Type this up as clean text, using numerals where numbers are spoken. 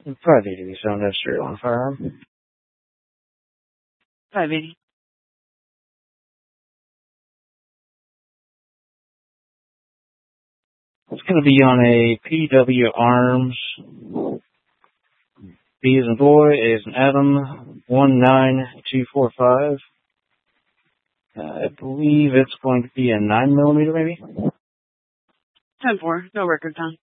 580, so no serial on firearm. 580. It's going to be on a PW Arms. B as in boy, A as in Adam, 19245. I believe it's going to be a 9mm, maybe? 10-4, no record time.